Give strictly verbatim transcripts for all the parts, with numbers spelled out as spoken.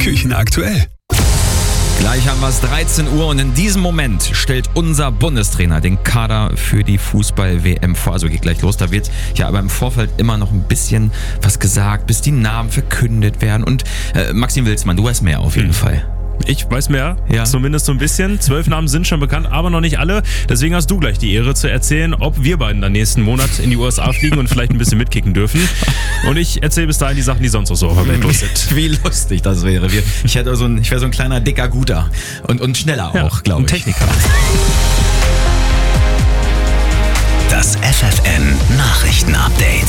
Küchen aktuell. Gleich haben wir es dreizehn Uhr und in diesem Moment stellt unser Bundestrainer den Kader für die Fußball-W M vor. Also geht gleich los, da wird ja aber im Vorfeld immer noch ein bisschen was gesagt, bis die Namen verkündet werden. Und äh, Maxim Wilsmann, du weißt mehr auf jeden mhm. Fall. Ich weiß mehr, ja. Zumindest so ein bisschen. Zwölf Namen sind schon bekannt, aber noch nicht alle. Deswegen hast du gleich die Ehre zu erzählen, ob wir beiden dann nächsten Monat in die U S A fliegen und vielleicht ein bisschen mitkicken dürfen. Und ich erzähle bis dahin die Sachen, die sonst noch so auf der Welt los sind. Wie lustig das wäre. Ich, hätte so ein, ich wäre so ein kleiner, dicker Guter. Und, und schneller ja, auch, glaube ich. Ein Techniker. Das F F N Nachrichten-Update.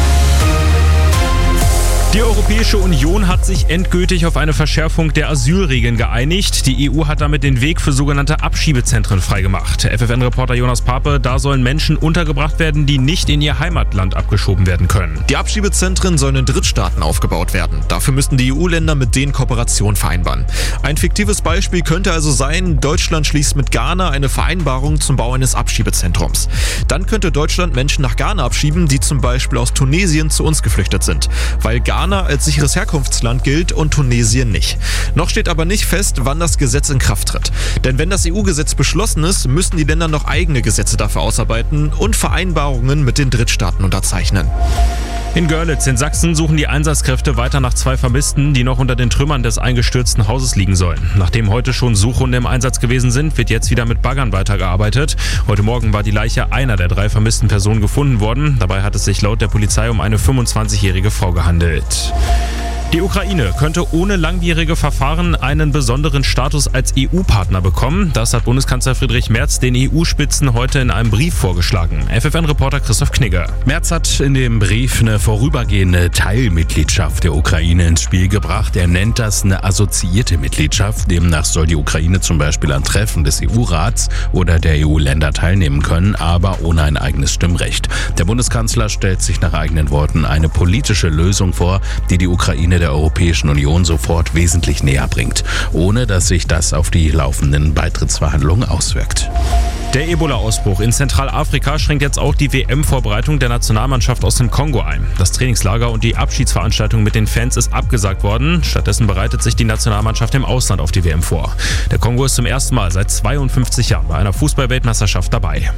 Die Europäische Union hat sich endgültig auf eine Verschärfung der Asylregeln geeinigt. Die E U hat damit den Weg für sogenannte Abschiebezentren freigemacht. F F N-Reporter Jonas Pape, da sollen Menschen untergebracht werden, die nicht in ihr Heimatland abgeschoben werden können. Die Abschiebezentren sollen in Drittstaaten aufgebaut werden. Dafür müssten die E U-Länder mit denen Kooperation vereinbaren. Ein fiktives Beispiel könnte also sein, Deutschland schließt mit Ghana eine Vereinbarung zum Bau eines Abschiebezentrums. Dann könnte Deutschland Menschen nach Ghana abschieben, die zum Beispiel aus Tunesien zu uns geflüchtet sind. Weil Ghana als sicheres Herkunftsland gilt und Tunesien nicht. Noch steht aber nicht fest, wann das Gesetz in Kraft tritt. Denn wenn das E U-Gesetz beschlossen ist, müssen die Länder noch eigene Gesetze dafür ausarbeiten und Vereinbarungen mit den Drittstaaten unterzeichnen. In Görlitz in Sachsen suchen die Einsatzkräfte weiter nach zwei Vermissten, die noch unter den Trümmern des eingestürzten Hauses liegen sollen. Nachdem heute schon Suchhunde im Einsatz gewesen sind, wird jetzt wieder mit Baggern weitergearbeitet. Heute Morgen war die Leiche einer der drei vermissten Personen gefunden worden. Dabei hat es sich laut der Polizei um eine fünfundzwanzigjährige Frau gehandelt. Die Ukraine könnte ohne langwierige Verfahren einen besonderen Status als E U-Partner bekommen. Das hat Bundeskanzler Friedrich Merz den E U-Spitzen heute in einem Brief vorgeschlagen. F F N-Reporter Christoph Knigge. Merz hat in dem Brief eine vorübergehende Teilmitgliedschaft der Ukraine ins Spiel gebracht. Er nennt das eine assoziierte Mitgliedschaft. Demnach soll die Ukraine zum Beispiel an Treffen des E U-Rats oder der E U-Länder teilnehmen können, aber ohne ein eigenes Stimmrecht. Der Bundeskanzler stellt sich nach eigenen Worten eine politische Lösung vor, die die Ukraine der Europäischen Union sofort wesentlich näher bringt, ohne dass sich das auf die laufenden Beitrittsverhandlungen auswirkt. Der Ebola-Ausbruch in Zentralafrika schränkt jetzt auch die W M-Vorbereitung der Nationalmannschaft aus dem Kongo ein. Das Trainingslager und die Abschiedsveranstaltung mit den Fans ist abgesagt worden. Stattdessen bereitet sich die Nationalmannschaft im Ausland auf die W M vor. Der Kongo ist zum ersten Mal seit zweiundfünfzig Jahren bei einer Fußball-Weltmeisterschaft dabei.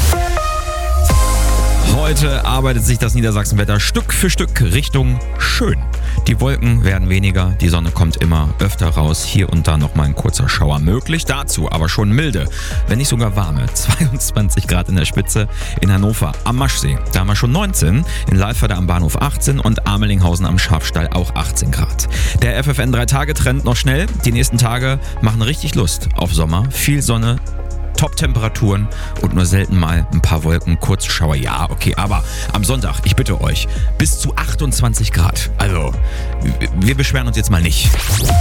Heute arbeitet sich das Niedersachsenwetter Stück für Stück Richtung schön. Die Wolken werden weniger, die Sonne kommt immer öfter raus. Hier und da nochmal ein kurzer Schauer möglich. Dazu aber schon milde, wenn nicht sogar warme. zweiundzwanzig Grad in der Spitze in Hannover am Maschsee. Da haben wir schon neunzehn, in Leiferde am Bahnhof achtzehn und Amelinghausen am Schafstall auch achtzehn Grad. Der F F N drei Tage Trend noch schnell. Die nächsten Tage machen richtig Lust auf Sommer. Viel Sonne, Top-Temperaturen und nur selten mal ein paar Wolken, kurze Schauer. Ja, okay, aber am Sonntag, ich bitte euch, bis zu achtundzwanzig Grad. Also, wir beschweren uns jetzt mal nicht.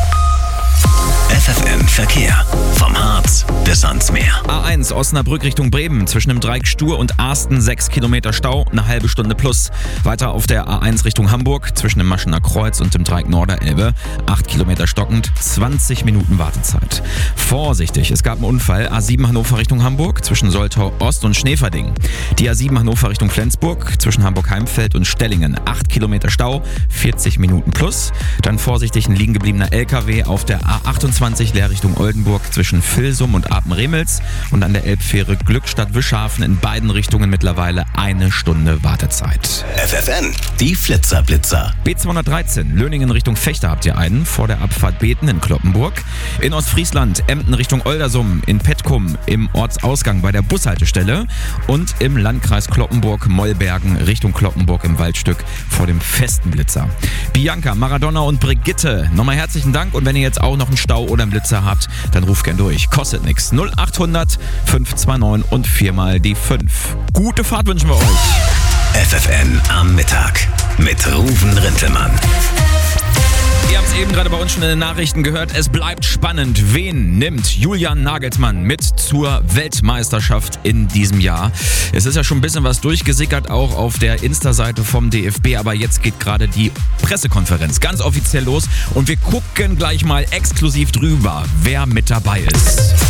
F F N Verkehr. Vom Harz bis ans Meer. A eins Osnabrück Richtung Bremen. Zwischen dem Dreieck Stur und Arsten sechs Kilometer Stau, eine halbe Stunde plus. Weiter auf der A eins Richtung Hamburg. Zwischen dem Maschener Kreuz und dem Dreieck Norderelbe. acht Kilometer stockend, zwanzig Minuten Wartezeit. Vorsichtig, es gab einen Unfall. A sieben Hannover Richtung Hamburg. Zwischen Soltau Ost und Schneverding. Die A sieben Hannover Richtung Flensburg. Zwischen Hamburg-Heimfeld und Stellingen. acht Kilometer Stau, vierzig Minuten plus. Dann vorsichtig ein liegen gebliebener L K W auf der A achtundzwanzig leer Richtung Oldenburg zwischen Vilsum und Apen-Remels und an der Elbfähre Glückstadt-Wischhafen in beiden Richtungen mittlerweile eine Stunde Wartezeit. F F N, die Flitzer-Blitzer. B zweihundertdreizehn, Löningen Richtung Fechter habt ihr einen, vor der Abfahrt Beten in Kloppenburg. In Ostfriesland, Emden Richtung Oldersum, in Petkum im Ortsausgang bei der Bushaltestelle und im Landkreis Kloppenburg-Mollbergen Richtung Kloppenburg im Waldstück vor dem festen Blitzer. Bianca, Maradona und Brigitte, nochmal herzlichen Dank und wenn ihr jetzt auch noch einen Stau oder einen Blitzer habt, dann ruft gern durch. Kostet nichts. null achthundert fünf zwei neun und viermal die fünf. Gute Fahrt wünschen wir euch. F F N am Mittag mit Ruven Rintelmann. Ihr habt es eben gerade bei uns schon in den Nachrichten gehört. Es bleibt spannend. Wen nimmt Julian Nagelsmann mit zur Weltmeisterschaft in diesem Jahr? Es ist ja schon ein bisschen was durchgesickert, auch auf der Insta-Seite vom D F B. Aber jetzt geht gerade die Pressekonferenz ganz offiziell los. Und wir gucken gleich mal exklusiv drüber, wer mit dabei ist.